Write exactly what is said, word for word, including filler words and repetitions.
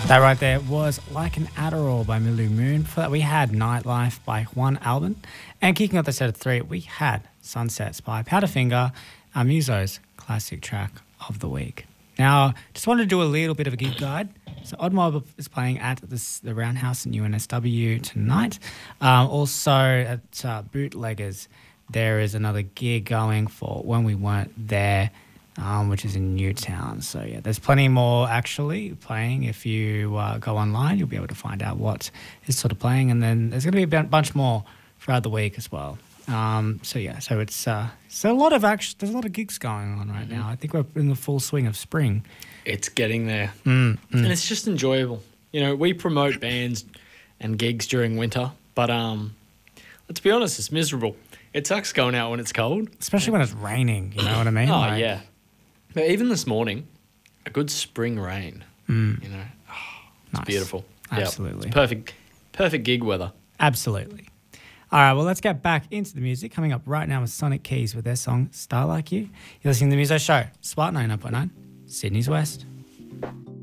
That right there was Like an Adderall by Milu Moon. Before that, we had Nightlife by Juan Albin. And kicking off the set of three, we had Sunsets by Powderfinger, our Muso's classic track of the week. Now, just wanted to do a little bit of a gig guide. So Odd Mob is playing at this, the Roundhouse in U N S W tonight. Um, also at uh, Bootleggers, there is another gig going for When We Weren't There, Um, which is in Newtown. So, yeah, there's plenty more actually playing. If you uh, go online, you'll be able to find out what is sort of playing. And then there's going to be a bunch more throughout the week as well. Um, so, yeah, so it's uh, so a lot of action. There's a lot of gigs going on right mm-hmm. now. I think we're in the full swing of spring. It's getting there. Mm, mm. And it's just enjoyable. You know, we promote bands and gigs during winter, but um, let's be honest, it's miserable. It sucks going out when it's cold. Especially when it's raining, you know what I mean? Oh, like, yeah. But even this morning, a good spring rain, mm. you know, oh, it's nice. Beautiful. Absolutely. Yep. It's perfect, perfect gig weather. Absolutely. All right, well, let's get back into the music. Coming up right now with Sonic Keys with their song Star Like You. You're listening to the Muso Show, Spark ninety-nine point nine, Sydney's West.